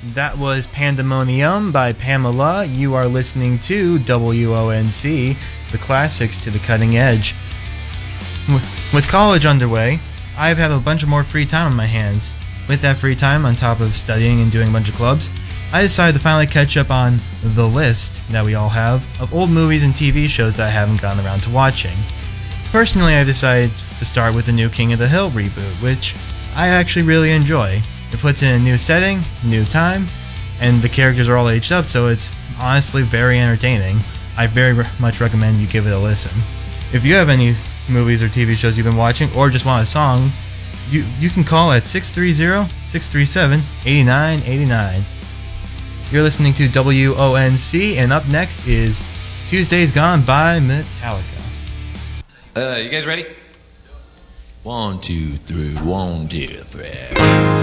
That was Pandemonium by Pamela. You are listening to WONC, the classics to the cutting edge. With college underway, I've had a bunch of more free time on my hands. With that free time, on top of studying and doing a bunch of clubs, I decided to finally catch up on the list that we all have of old movies and TV shows that I haven't gotten around to watching. Personally, I decided to start with the new King of the Hill reboot, which I actually really enjoy. It puts in a new setting, new time, and the characters are all aged up, so it's honestly very entertaining. I very much recommend you give it a listen. If you have any movies or TV shows you've been watching, or just want a song, you can call at 630-637-8989. You're listening to WONC, and up next is Tuesday's Gone by Metallica. You guys ready? 1, 2, 3, 1, 2, 3.